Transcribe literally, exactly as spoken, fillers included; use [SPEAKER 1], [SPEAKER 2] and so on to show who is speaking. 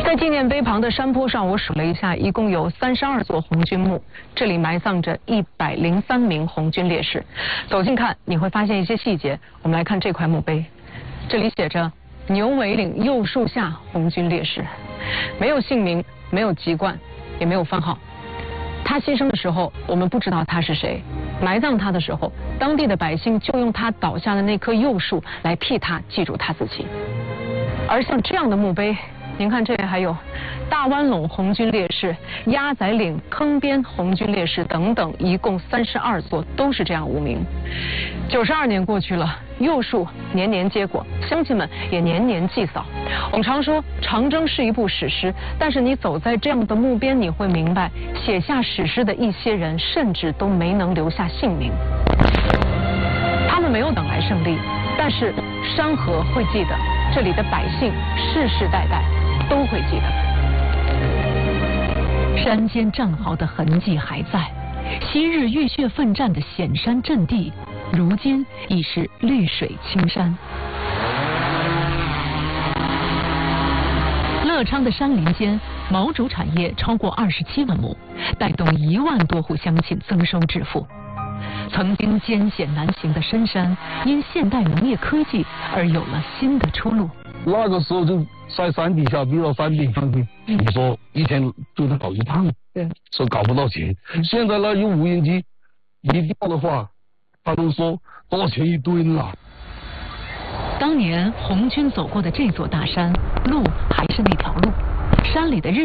[SPEAKER 1] 在纪念碑旁的山坡上，我数了一下，一共有三十二座红军墓，这里埋葬着一百零三名红军烈士。走近看，你会发现一些细节。我们来看这块墓碑，这里写着“牛尾岭柚树下红军烈士”，没有姓名，没有籍贯，也没有番号。他牺牲的时候，我们不知道他是谁；埋葬他的时候，当地的百姓就用他倒下的那棵柚树来替他记住他自己。而像这样的墓碑，您看这里还有大湾陇红军烈士、鸭仔岭坑边红军烈士等等，一共三十二座，都是这样无名。九十二年过去了，柚树年年结果，乡亲们也年年祭扫。我们常说长征是一部史诗，但是你走在这样的墓边，你会明白，写下史诗的一些人，甚至都没能留下姓名。他们没有等来胜利，但是山河会记得，这里的百姓世世代代都会记得。
[SPEAKER 2] 山间战壕的痕迹还在，昔日浴血奋战的险山阵地，如今已是绿水青山。乐昌的山林间，毛竹产业超过二十七万亩，带动一万多户乡亲增收致富。曾经艰险难行的深山，因现代农业科技而有了新的出路。
[SPEAKER 3] 那个时候就在山底下，逼到山顶上去。你说一天就能搞一趟，对，说搞不到钱。现在呢，用无人机一掉的话，他都说多少钱一吨了。
[SPEAKER 2] 当年红军走过的这座大山，路还是那条路，山里的日